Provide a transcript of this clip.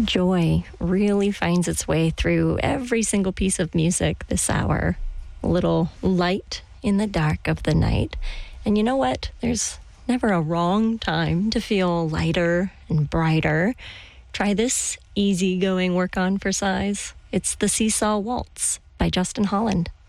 Joy really finds its way through every single piece of music this hour. A little light in the dark of the night. And you know what? There's never a wrong time to feel lighter and brighter. Try this easygoing work on for size. It's the Seesaw Waltz by Justin Holland.